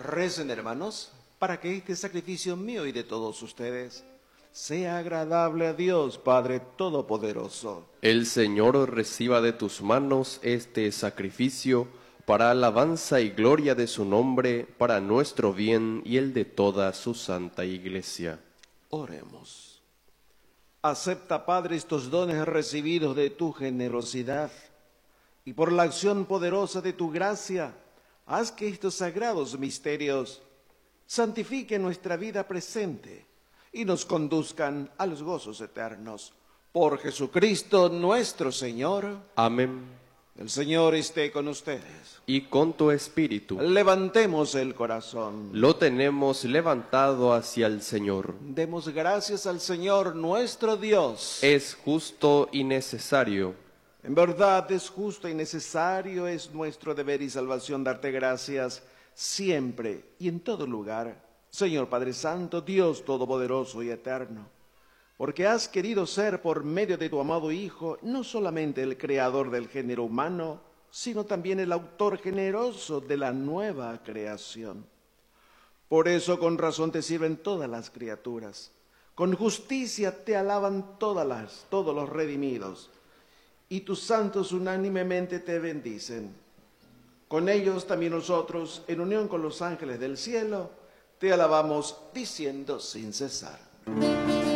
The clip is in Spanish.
Recen, hermanos, para que este sacrificio mío y de todos ustedes sea agradable a Dios Padre Todopoderoso. El Señor reciba de tus manos este sacrificio para alabanza y gloria de su nombre, para nuestro bien y el de toda su santa Iglesia. Oremos. Acepta, Padre, estos dones recibidos de tu generosidad y por la acción poderosa de tu gracia, haz que estos sagrados misterios santifiquen nuestra vida presente y nos conduzcan a los gozos eternos. Por Jesucristo nuestro Señor. Amén. El Señor esté con ustedes. Y con tu espíritu. Levantemos el corazón. Lo tenemos levantado hacia el Señor. Demos gracias al Señor nuestro Dios. Es justo y necesario. En verdad es justo y necesario, es nuestro deber y salvación darte gracias siempre y en todo lugar, Señor Padre Santo, Dios Todopoderoso y Eterno, porque has querido ser por medio de tu amado Hijo no solamente el creador del género humano, sino también el autor generoso de la nueva creación. Por eso con razón te sirven todas las criaturas, con justicia te alaban todos los redimidos, y tus santos unánimemente te bendicen. Con ellos también nosotros, en unión con los ángeles del cielo, te alabamos diciendo sin cesar.